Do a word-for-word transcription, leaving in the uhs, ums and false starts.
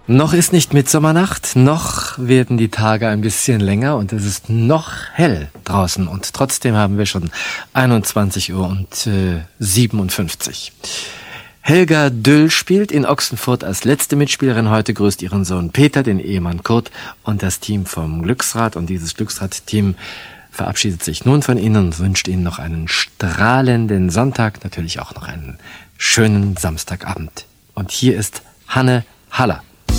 Noch ist nicht Mitsommernacht, noch werden die Tage ein bisschen länger und es ist noch hell draußen und trotzdem haben wir schon einundzwanzig Uhr und äh, siebenundfünfzig. Helga Düll spielt in Ochsenfurt als letzte Mitspielerin heute, grüßt ihren Sohn Peter, den Ehemann Kurt und das Team vom Glücksrad. Und dieses Glücksrad-Team verabschiedet sich nun von Ihnen und wünscht Ihnen noch einen strahlenden Sonntag, natürlich auch noch einen schönen Samstagabend. Und hier ist Hanne Haller.